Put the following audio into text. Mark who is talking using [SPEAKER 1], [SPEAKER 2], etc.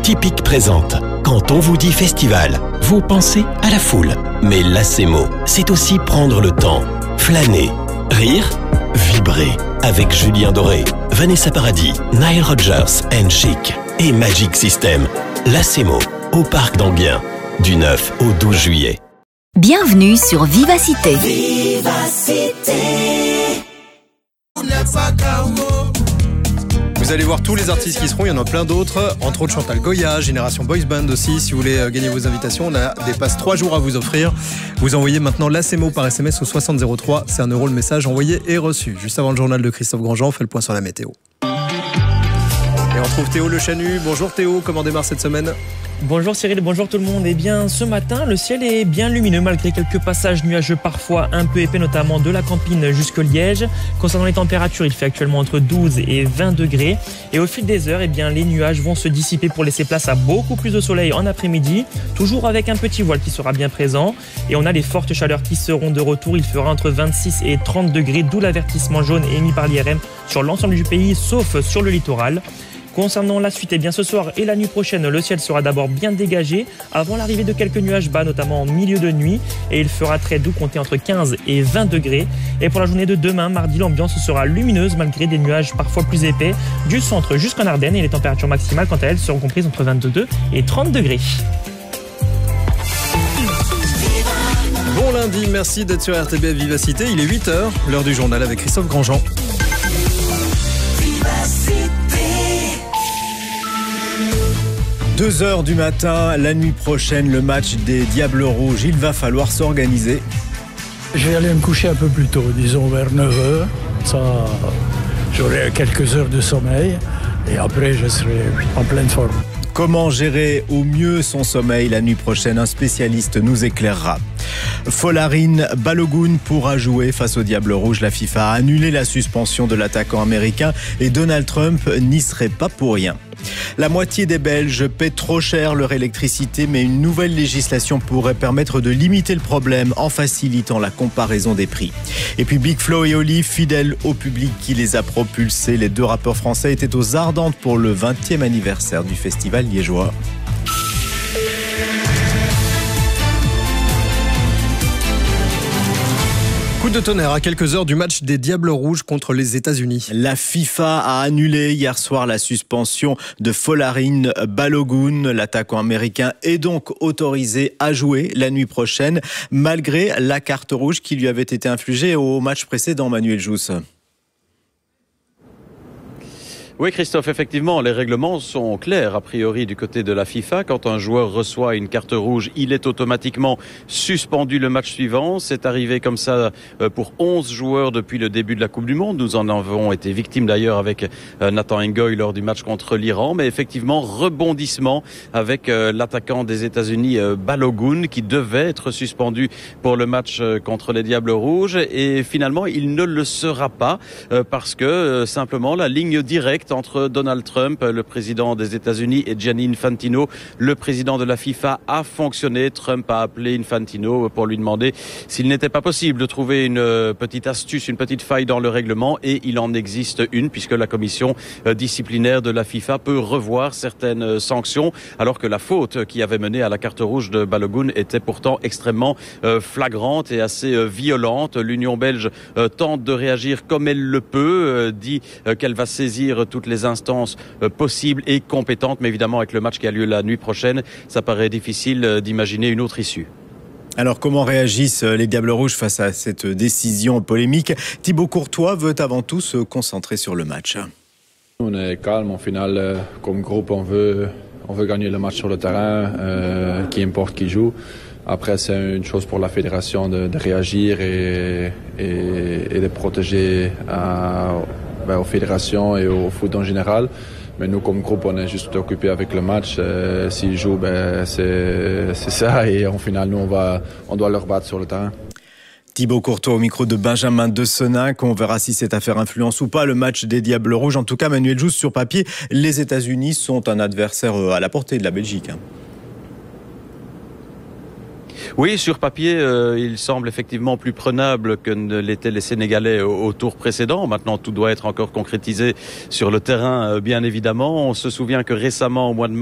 [SPEAKER 1] Tipic présente. Quand on vous dit festival, vous pensez à la foule. Mais l'ACMO, c'est aussi prendre le temps, flâner, rire, vibrer. Avec Julien Doré, Vanessa Paradis, Nile Rodgers and Chic et Magic System. L'ACMO, au Parc d'Enghien, du 9 au 12 juillet.
[SPEAKER 2] Bienvenue sur Vivacité.
[SPEAKER 3] Vous allez voir tous les artistes qui seront, il y en a plein d'autres, entre autres Chantal Goya, Génération Boys Band aussi. Si vous voulez gagner vos invitations, on a des passes 3 jours à vous offrir. Vous envoyez maintenant l'ACMO par SMS au 6003, c'est €1 le message envoyé et reçu. Juste avant le journal de Christophe Grandjean, on fait le point sur la météo. Et on retrouve Théo Le Chanu. Bonjour Théo, comment démarre cette semaine ?
[SPEAKER 4] Bonjour Cyril, bonjour tout le monde. Eh bien, ce matin, le ciel est bien lumineux malgré quelques passages nuageux parfois un peu épais, notamment de la Campine jusqu'au Liège. Concernant les températures, il fait actuellement entre 12 et 20 degrés. Et au fil des heures, eh bien, les nuages vont se dissiper pour laisser place à beaucoup plus de soleil en après-midi, toujours avec un petit voile qui sera bien présent. Et on a les fortes chaleurs qui seront de retour. Il fera entre 26 et 30 degrés, d'où l'avertissement jaune émis par l'IRM sur l'ensemble du pays, sauf sur le littoral. Concernant la suite, eh bien ce soir et la nuit prochaine, le ciel sera d'abord bien dégagé avant l'arrivée de quelques nuages bas, notamment en milieu de nuit, et il fera très doux, compter entre 15 et 20 degrés. Et pour la journée de demain, mardi, l'ambiance sera lumineuse malgré des nuages parfois plus épais du centre jusqu'en Ardennes, et les températures maximales, quant à elles, seront comprises entre 22 et 30 degrés.
[SPEAKER 3] Bon lundi, merci d'être sur RTBF Vivacité. Il est 8h, l'heure du journal avec Christophe Grandjean. 2h du matin, la nuit prochaine, le match des Diables Rouges. Il va falloir s'organiser.
[SPEAKER 5] Je vais aller me coucher un peu plus tôt, disons vers 9h. Ça, j'aurai quelques heures de sommeil et après je serai en pleine forme.
[SPEAKER 3] Comment gérer au mieux son sommeil la nuit prochaine? Un spécialiste nous éclairera. Folarin Balogun pourra jouer face aux Diables Rouges. La FIFA a annulé la suspension de l'attaquant américain et Donald Trump n'y serait pas pour rien. La moitié des Belges paient trop cher leur électricité, mais une nouvelle législation pourrait permettre de limiter le problème en facilitant la comparaison des prix. Et puis Big Flo et Oli, fidèles au public qui les a propulsés, les deux rappeurs français étaient aux Ardentes pour le 20e anniversaire du festival liégeois. Coup de tonnerre à quelques heures du match des Diables Rouges contre les États-Unis. La FIFA a annulé hier soir la suspension de Folarin Balogun. L'attaquant américain est donc autorisé à jouer la nuit prochaine, malgré la carte rouge qui lui avait été infligée au match précédent, Manuel Jousse.
[SPEAKER 6] Oui Christophe, effectivement, les règlements sont clairs a priori du côté de la FIFA. Quand un joueur reçoit une carte rouge, il est automatiquement suspendu le match suivant. C'est arrivé comme ça pour 11 joueurs depuis le début de la Coupe du Monde. Nous en avons été victimes d'ailleurs avec Nathan Ngoy lors du match contre l'Iran. Mais effectivement, rebondissement avec l'attaquant des États-Unis Balogun qui devait être suspendu pour le match contre les Diables Rouges. Et finalement, il ne le sera pas parce que simplement la ligne directe entre Donald Trump, le président des États-Unis, et Gianni Infantino, le président de la FIFA, a fonctionné. Trump a appelé Infantino pour lui demander s'il n'était pas possible de trouver une petite astuce, une petite faille dans le règlement, et il en existe une puisque la commission disciplinaire de la FIFA peut revoir certaines sanctions, alors que la faute qui avait mené à la carte rouge de Balogun était pourtant extrêmement flagrante et assez violente. L'Union belge tente de réagir comme elle le peut, dit qu'elle va saisir toutes les instances possibles et compétentes, mais évidemment avec le match qui a lieu la nuit prochaine, ça paraît difficile d'imaginer une autre issue.
[SPEAKER 3] Alors comment réagissent les Diables Rouges face à cette décision polémique? Thibaut Courtois veut avant tout se concentrer sur le match.
[SPEAKER 7] On est calme, au final, comme groupe, on veut gagner le match sur le terrain, qui importe qui joue. Après, c'est une chose pour la fédération de réagir et de protéger aux fédérations et au foot en général. Mais nous, comme groupe, on est juste occupés avec le match. S'ils jouent, c'est ça. Et en final, nous, on doit leur battre sur le terrain.
[SPEAKER 3] Thibaut Courtois au micro de Benjamin De Senac. On verra si cette affaire influence ou pas le match des Diables Rouges. En tout cas, Manuel Jousse, sur papier, les États-Unis sont un adversaire à la portée de la Belgique.
[SPEAKER 6] Oui, sur papier, il semble effectivement plus prenable que ne l'étaient les Sénégalais au tour précédent. Maintenant, tout doit être encore concrétisé sur le terrain, bien évidemment. On se souvient que récemment, au mois de mars,